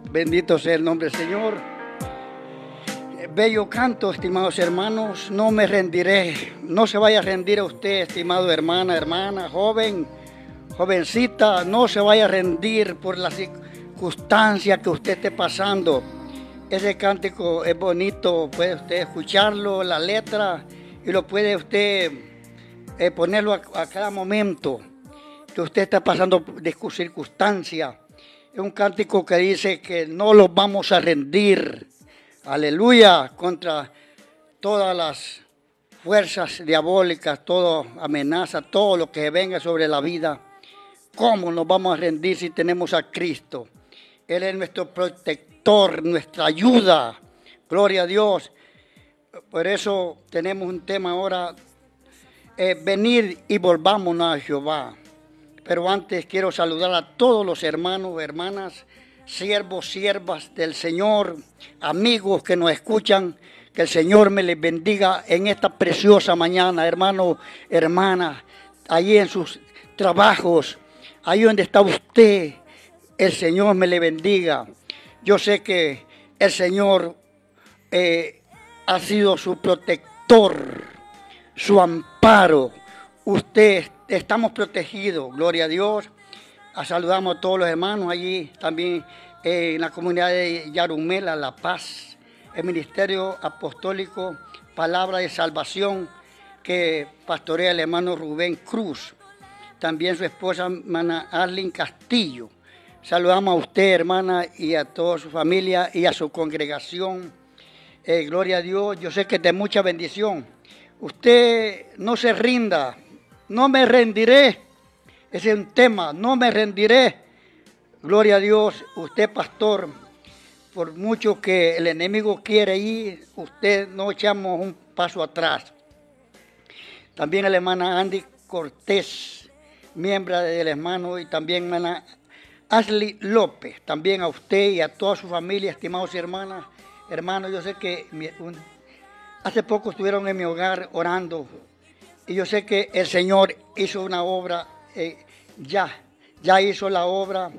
Bendito sea el nombre del Señor. Bello canto, estimados hermanos. No me rendiré. No se vaya a rendir a usted, estimado hermana, joven, jovencita. No se vaya a rendir por la circunstancia que usted esté pasando. Ese cántico es bonito, puede usted escucharlo, la letra, y lo puede usted ponerlo a cada momento que usted está pasando de circunstancia. Es un cántico que dice que no los vamos a rendir, aleluya, contra todas las fuerzas diabólicas, toda amenaza, todo lo que venga sobre la vida. ¿Cómo nos vamos a rendir si tenemos a Cristo? Él es nuestro protector, nuestra ayuda. Gloria a Dios. Por eso tenemos un tema ahora, venir y volvámonos a Jehová. Pero antes quiero saludar a todos los hermanos, hermanas, siervos, siervas del Señor, amigos que nos escuchan. Que el Señor me les bendiga en esta preciosa mañana, hermano, hermana, allí en sus trabajos, ahí donde está usted, el Señor me le bendiga. Yo sé que el Señor ha sido su protector, su amparo. Estamos protegidos, gloria a Dios. Saludamos a todos los hermanos allí, también en la comunidad de Yarumela, La Paz, el Ministerio Apostólico Palabra de Salvación que pastorea el hermano Rubén Cruz, también su esposa hermana Arlene Castillo. Saludamos a usted, hermana, y a toda su familia y a su congregación. Gloria a Dios, yo sé que es de mucha bendición. Usted no se rinda. No me rendiré. Ese es un tema, no me rendiré. Gloria a Dios, usted pastor, por mucho que el enemigo quiere ir, usted no echamos un paso atrás. También a la hermana Andy Cortés, miembro del hermano, y también hermana Ashley López, también a usted y a toda su familia, estimados hermanos, yo sé que hace poco estuvieron en mi hogar orando. Y yo sé que el Señor hizo una obra, ya hizo la obra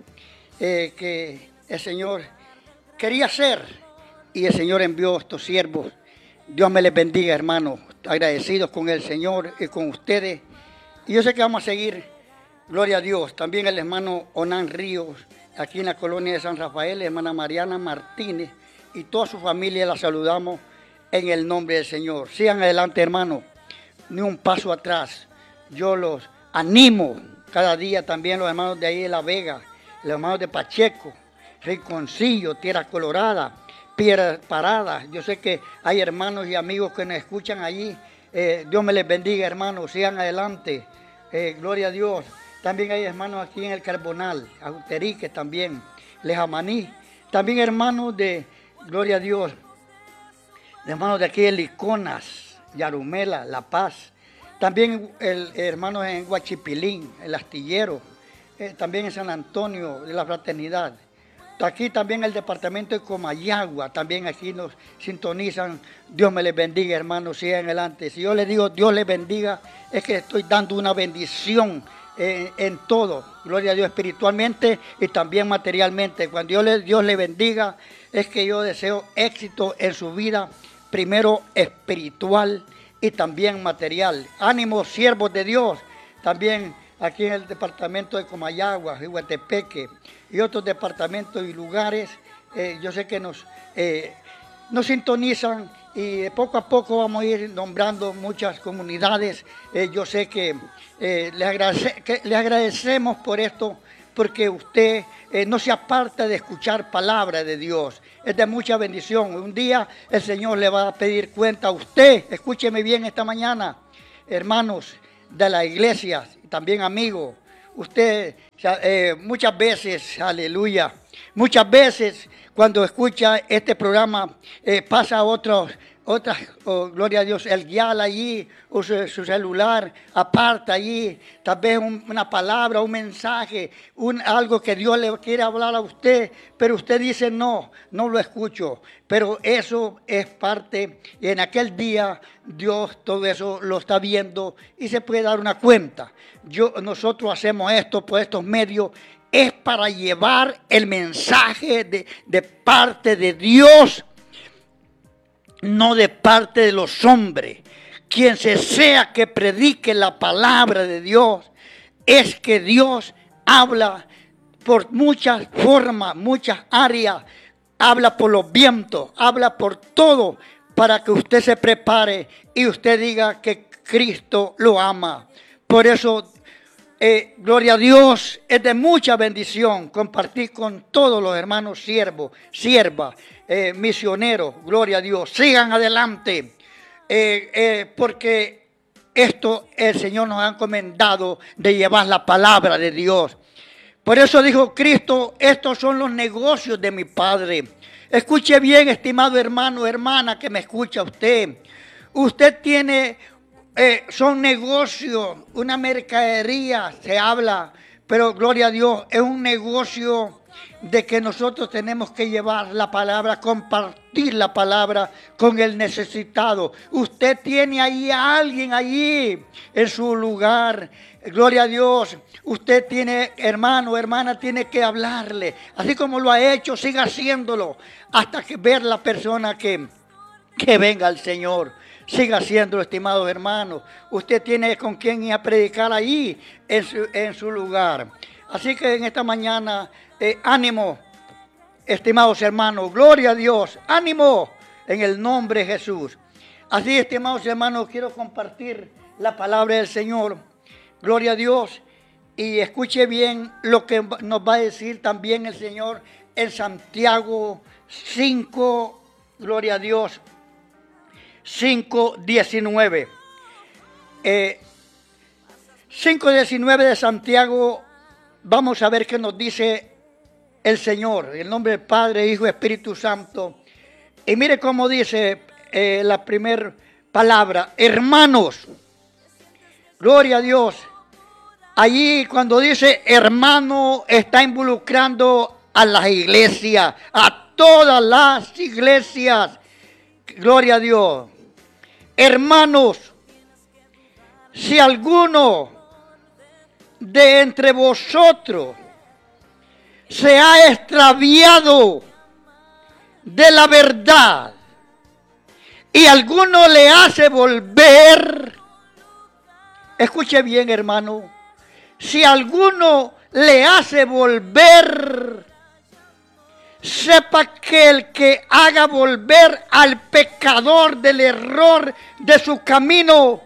que el Señor quería hacer. Y el Señor envió a estos siervos. Dios me les bendiga, hermanos. Agradecidos con el Señor y con ustedes. Y yo sé que vamos a seguir, gloria a Dios. También el hermano Onan Ríos, aquí en la colonia de San Rafael, hermana Mariana Martínez y toda su familia la saludamos en el nombre del Señor. Sigan adelante, hermanos. Ni un paso atrás. Yo los animo cada día, también los hermanos de ahí de La Vega, los hermanos de Pacheco, Rinconcillo, Tierra Colorada, Piedra Parada. Yo sé que hay hermanos y amigos que nos escuchan allí. Dios me les bendiga, hermanos, sigan adelante. Gloria a Dios. También hay hermanos aquí en el Carbonal, Auterique también, Lejamaní. También hermanos de, gloria a Dios, hermanos de aquí de Liconas, Yarumela, La Paz, también hermanos en Huachipilín, el Astillero, también en San Antonio de la Fraternidad. Aquí también el departamento de Comayagua, también aquí nos sintonizan. Dios me les bendiga, hermanos, sigan adelante. Si yo les digo Dios les bendiga, es que estoy dando una bendición en todo. Gloria a Dios, espiritualmente y también materialmente. Cuando Dios les bendiga, es que yo deseo éxito en su vida, primero espiritual y también material. Ánimo, siervos de Dios, también aquí en el departamento de Comayagua, Huetepeque y otros departamentos y lugares. Yo sé que nos sintonizan y poco a poco vamos a ir nombrando muchas comunidades. Yo sé que le agradecemos por esto, porque usted no se aparta de escuchar palabra de Dios. Es de mucha bendición. Un día el Señor le va a pedir cuenta a usted. Escúcheme bien esta mañana, hermanos de la iglesia, también amigos. Usted muchas veces, aleluya, muchas veces cuando escucha este programa pasa a otras, gloria a Dios, el guiar allí, o su celular, aparta allí, tal vez una palabra, un mensaje, algo que Dios le quiere hablar a usted, pero usted dice no lo escucho. Pero eso es parte, y en aquel día Dios todo eso lo está viendo y se puede dar una cuenta. Nosotros hacemos esto por estos medios es para llevar el mensaje de parte de Dios, no de parte de los hombres. Quien sea que predique la palabra de Dios, es que Dios habla por muchas formas, muchas áreas, habla por los vientos, habla por todo, para que usted se prepare y usted diga que Cristo lo ama. Por eso, gloria a Dios, es de mucha bendición compartir con todos los hermanos siervos, siervas, misioneros, gloria a Dios. Sigan adelante, porque esto el Señor nos ha encomendado de llevar la palabra de Dios. Por eso dijo Cristo, estos son los negocios de mi Padre. Escuche bien, estimado hermano, hermana, que me escucha usted. Usted tiene, son negocios, una mercadería, se habla, pero gloria a Dios, es un negocio de que nosotros tenemos que llevar la palabra, compartir la palabra con el necesitado. Usted tiene ahí a alguien allí en su lugar. Gloria a Dios. Usted tiene, hermano, hermana, tiene que hablarle. Así como lo ha hecho, siga haciéndolo hasta que ver la persona que venga al Señor. Siga haciéndolo, estimados hermanos. Usted tiene con quien ir a predicar ahí en su lugar. Así que en esta mañana, ánimo, estimados hermanos. Gloria a Dios. Ánimo en el nombre de Jesús. Así, estimados hermanos, quiero compartir la palabra del Señor. Gloria a Dios. Y escuche bien lo que nos va a decir también el Señor en Santiago 5, gloria a Dios, 5:19. 5:19 de Santiago, vamos a ver qué nos dice el Señor, en el nombre del Padre, Hijo y Espíritu Santo. Y mire cómo dice la primera palabra, hermanos. Gloria a Dios. Allí cuando dice hermano está involucrando a las iglesias, a todas las iglesias. Gloria a Dios. Hermanos, si alguno de entre vosotros se ha extraviado de la verdad y alguno le hace volver, escuche bien, hermano, si alguno le hace volver, sepa que el que haga volver al pecador del error de su camino,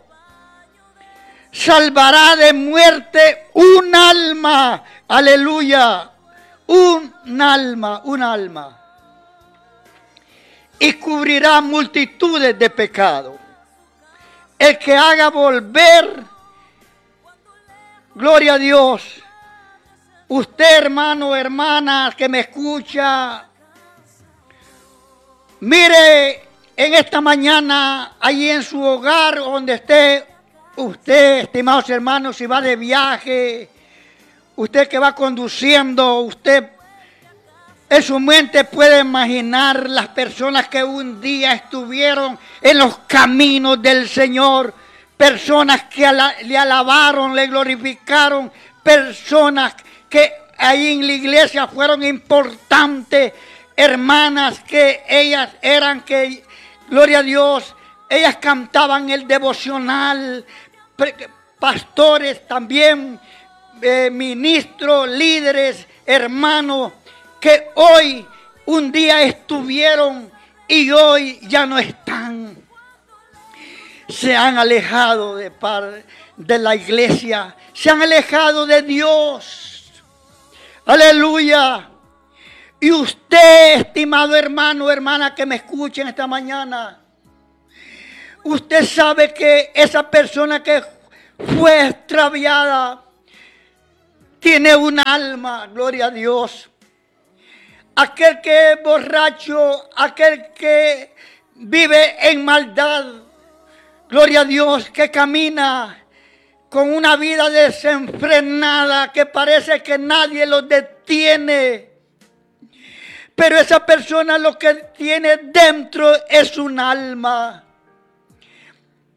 salvará de muerte un alma. Aleluya. Un alma. Y cubrirá multitudes de pecados. El que haga volver, gloria a Dios. Usted, hermano, hermana, que me escucha, mire en esta mañana, allí en su hogar, donde esté usted, estimados hermanos, si va de viaje, usted que va conduciendo, usted en su mente puede imaginar las personas que un día estuvieron en los caminos del Señor, personas que le alabaron, le glorificaron, personas que ahí en la iglesia fueron importantes, hermanas que ellas eran, que gloria a Dios, ellas cantaban el devocional, pastores también, ministros, líderes, hermanos, que hoy un día estuvieron y hoy ya no están. Se han alejado de la iglesia, se han alejado de Dios. Aleluya. Y usted, estimado hermano, hermana que me escuchen esta mañana, usted sabe que esa persona que fue extraviada tiene un alma, gloria a Dios. Aquel que es borracho, aquel que vive en maldad, gloria a Dios, que camina con una vida desenfrenada, que parece que nadie lo detiene. Pero esa persona lo que tiene dentro es un alma.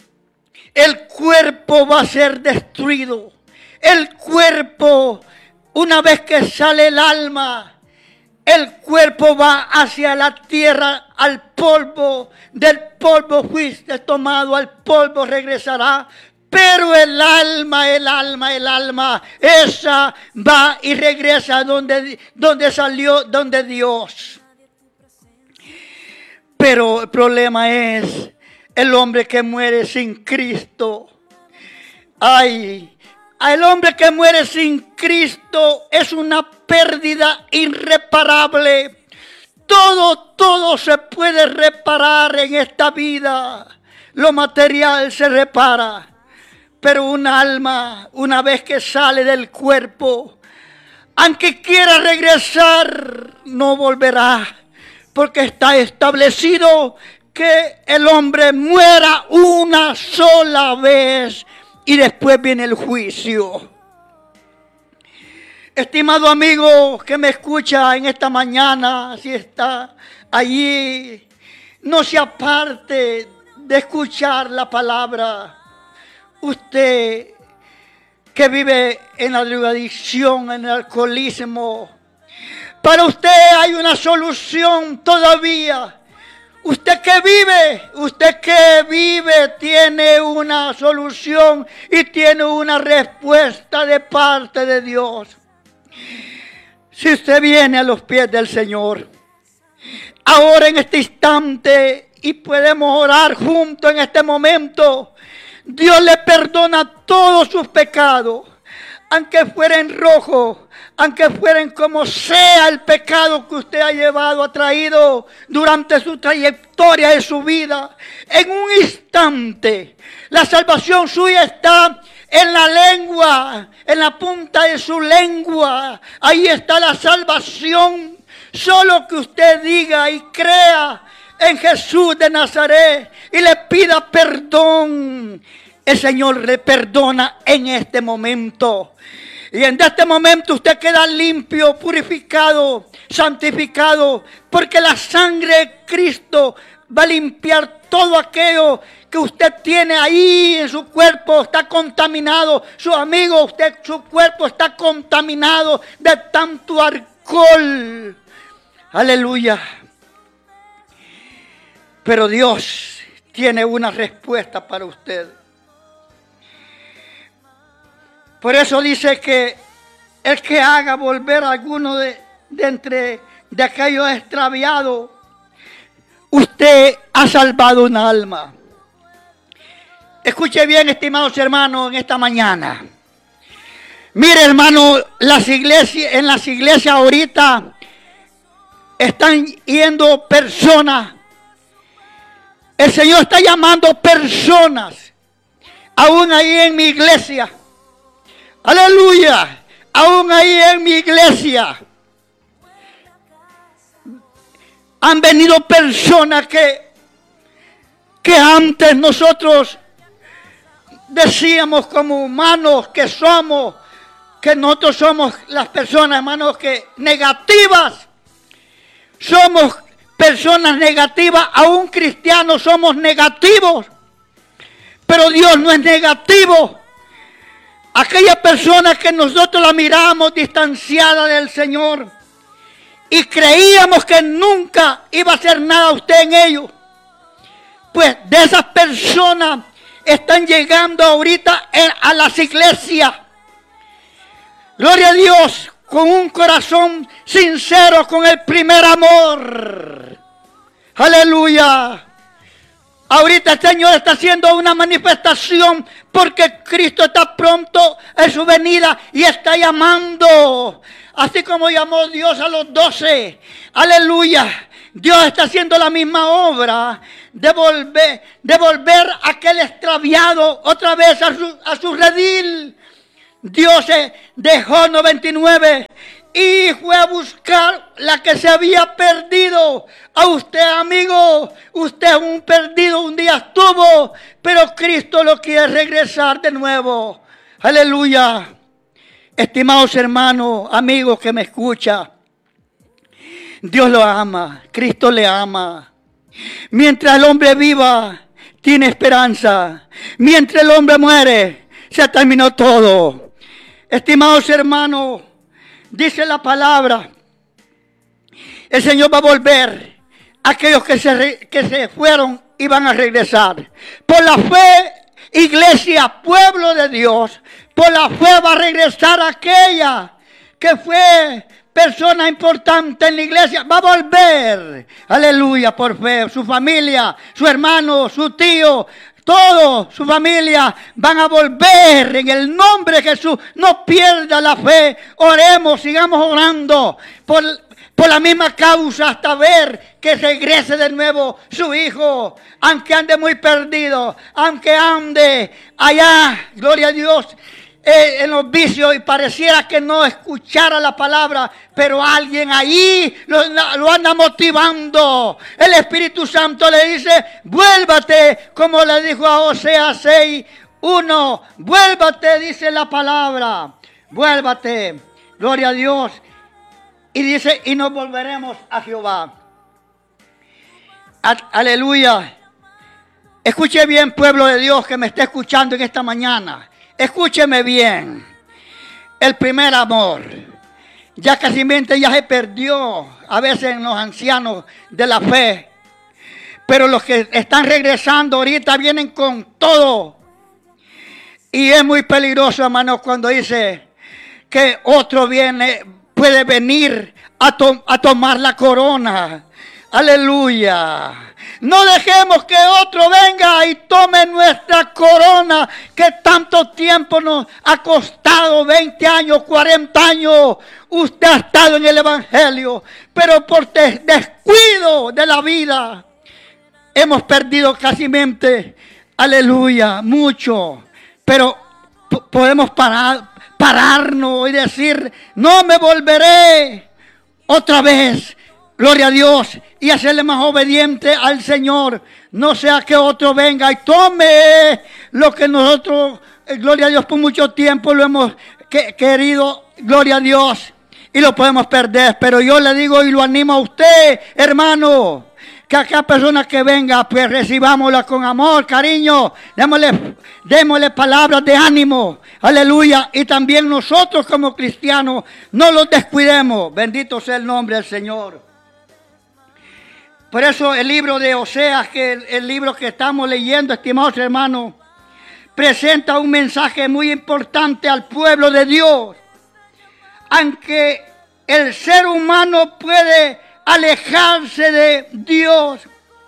El cuerpo va a ser destruido. El cuerpo Una vez que sale el alma, el cuerpo va hacia la tierra, al polvo. Del polvo fuiste tomado, al polvo regresará. Pero el alma, esa va y regresa donde salió, donde Dios. Pero el problema es el hombre que muere sin Cristo. Ay, el hombre que muere sin Cristo es una pérdida irreparable. Todo se puede reparar en esta vida. Lo material se repara. Pero un alma, una vez que sale del cuerpo, aunque quiera regresar, no volverá. Porque está establecido que el hombre muera una sola vez y después viene el juicio. Estimado amigo que me escucha en esta mañana, si está allí, no se aparte de escuchar la palabra. Usted que vive en la drogadicción, en el alcoholismo, para usted hay una solución todavía. Usted que vive tiene una solución y tiene una respuesta de parte de Dios. Si usted viene a los pies del Señor, ahora en este instante, y podemos orar juntos en este momento, Dios le perdona todos sus pecados, aunque fueran rojos, aunque fueran como sea el pecado que usted ha traído durante su trayectoria de su vida. En un instante, la salvación suya está en la lengua, en la punta de su lengua. Ahí está la salvación. Solo que usted diga y crea en Jesús de Nazaret y le pida perdón. El Señor le perdona en este momento. Y en este momento usted queda limpio, purificado, santificado, porque la sangre de Cristo va a limpiar todo aquello que usted tiene ahí en su cuerpo. Está contaminado. Su amigo, su cuerpo está contaminado de tanto alcohol. Aleluya. Pero Dios tiene una respuesta para usted. Por eso dice que el que haga volver a alguno de aquellos extraviados, usted ha salvado un alma. Escuche bien, estimados hermanos, en esta mañana. Mire, hermano, en las iglesias ahorita están yendo personas. El Señor está llamando personas, aún ahí en mi iglesia. Aleluya, aún ahí en mi iglesia han venido personas que antes nosotros decíamos como humanos que nosotros somos las personas, hermanos, que negativas. Somos personas negativas, aún cristianos somos negativos. Pero Dios no es negativo. Aquella persona que nosotros la miramos distanciada del Señor y creíamos que nunca iba a hacer nada usted en ellos, pues de esas personas están llegando ahorita a las iglesias. Gloria a Dios, con un corazón sincero, con el primer amor. Aleluya. Ahorita el Señor está haciendo una manifestación porque Cristo está pronto en su venida y está llamando. Así como llamó Dios a los 12. Aleluya. Dios está haciendo la misma obra de volver a aquel extraviado otra vez a su redil. Dios dejó 99 y fue a buscar la que se había perdido. A usted, amigo, usted es un perdido, un día estuvo, pero Cristo lo quiere regresar de nuevo. Aleluya. Estimados hermanos, amigos que me escuchan, Dios lo ama, Cristo le ama. Mientras el hombre viva, tiene esperanza. Mientras el hombre muere, se terminó todo. Estimados hermanos, dice la palabra, el Señor va a volver. Aquellos que se fueron y van a regresar. Por la fe, iglesia, pueblo de Dios, por la fe va a regresar aquella que fue persona importante en la iglesia. Va a volver. Aleluya, por fe. Su familia, su hermano, su tío, todos, su familia van a volver en el nombre de Jesús. No pierda la fe. Oremos, sigamos orando por la misma causa hasta ver que regrese de nuevo su hijo, aunque ande muy perdido, aunque ande allá, gloria a Dios, en los vicios y pareciera que no escuchara la palabra, pero alguien ahí lo anda motivando. El Espíritu Santo le dice, vuélvate, como le dijo a Oseas 6:1, vuélvate, dice la palabra, vuélvate, gloria a Dios. Y dice, y nos volveremos a Jehová. Aleluya. Escuche bien, pueblo de Dios que me está escuchando en esta mañana. Escúcheme bien. El primer amor. Ya casi ya se perdió a veces en los ancianos de la fe. Pero los que están regresando ahorita vienen con todo. Y es muy peligroso, hermano, cuando dice que otro puede venir a tomar la corona. Aleluya. No dejemos que otro venga y tome nuestra corona que tanto tiempo nos ha costado, 20 años, 40 años. Usted ha estado en el Evangelio, pero por descuido de la vida hemos perdido casi aleluya, mucho. Pero podemos pararnos y decir, no me volveré otra vez, gloria a Dios, y hacerle más obediente al Señor. No sea que otro venga y tome lo que nosotros, gloria a Dios, por mucho tiempo lo hemos querido, gloria a Dios, y lo podemos perder. Pero yo le digo y lo animo a usted, hermano, que a cada persona que venga, pues recibámosla con amor, cariño, démosle palabras de ánimo, aleluya, y también nosotros como cristianos no los descuidemos. Bendito sea el nombre del Señor. Por eso el libro de Oseas, que el libro que estamos leyendo, estimados hermanos, presenta un mensaje muy importante al pueblo de Dios. Aunque el ser humano puede alejarse de Dios,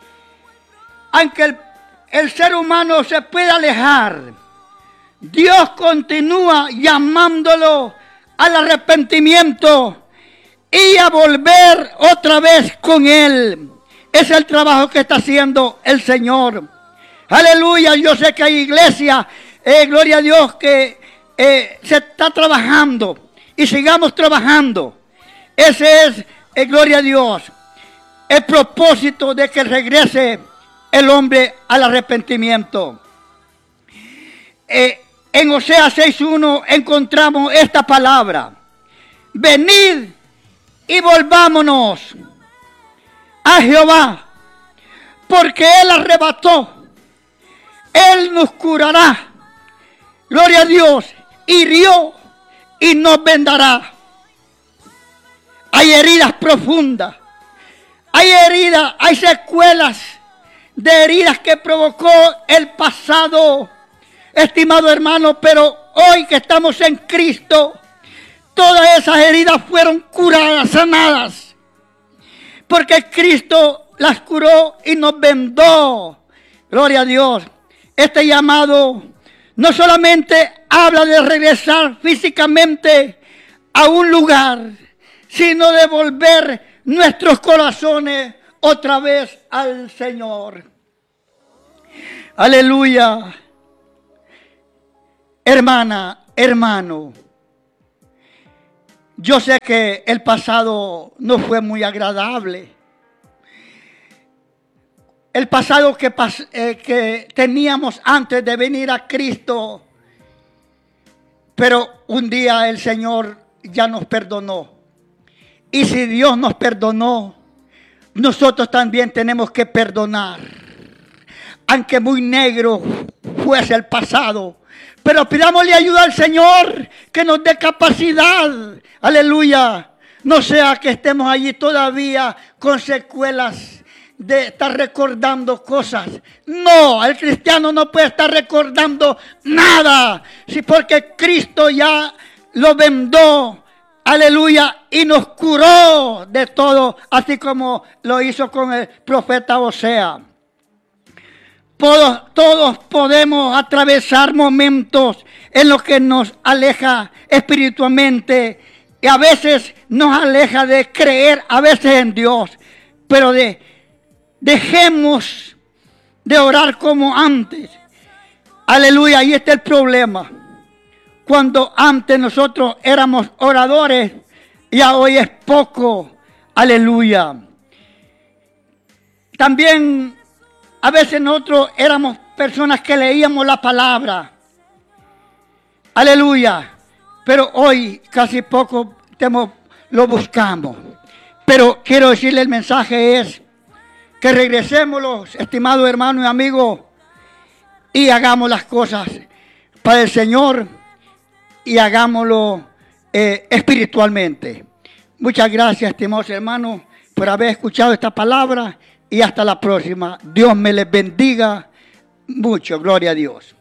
aunque el ser humano se puede alejar, Dios continúa llamándolo al arrepentimiento y a volver otra vez con Él. Es el trabajo que está haciendo el Señor. Aleluya, yo sé que hay iglesias, gloria a Dios, que se está trabajando y sigamos trabajando. Ese es, gloria a Dios, el propósito de que regrese el hombre al arrepentimiento. En Oseas 6:1 encontramos esta palabra: venid y volvámonos a Jehová, porque Él arrebató, Él nos curará, gloria a Dios, hirió y nos vendará. Hay heridas profundas, hay heridas, hay secuelas de heridas que provocó el pasado, estimado hermano, pero hoy que estamos en Cristo, todas esas heridas fueron curadas, sanadas, porque Cristo las curó y nos vendó. Gloria a Dios. Este llamado no solamente habla de regresar físicamente a un lugar, sino de volver nuestros corazones otra vez al Señor. Aleluya. Hermana, hermano, yo sé que el pasado no fue muy agradable. El pasado que teníamos antes de venir a Cristo, pero un día el Señor ya nos perdonó. Y si Dios nos perdonó, nosotros también tenemos que perdonar. Aunque muy negro fuese el pasado, Pero pidámosle ayuda al Señor que nos dé capacidad. Aleluya. No sea que estemos allí todavía con secuelas de estar recordando cosas. No, el cristiano no puede estar recordando nada. Sí, porque Cristo ya lo vendó. Aleluya. Y nos curó de todo. Así como lo hizo con el profeta Osea. Todos podemos atravesar momentos en los que nos aleja espiritualmente. Y a veces nos aleja de creer, a veces en Dios. Pero dejemos de orar como antes. Aleluya, ahí está el problema. Cuando antes nosotros éramos oradores, ya hoy es poco. Aleluya. También a veces nosotros éramos personas que leíamos la palabra. Aleluya. Pero hoy casi poco lo buscamos. Pero quiero decirle, el mensaje es que regresemos, los estimados hermanos y amigos, y hagamos las cosas para el Señor y hagámoslo espiritualmente. Muchas gracias, estimados hermanos, por haber escuchado esta palabra y hasta la próxima. Dios me les bendiga mucho. Gloria a Dios.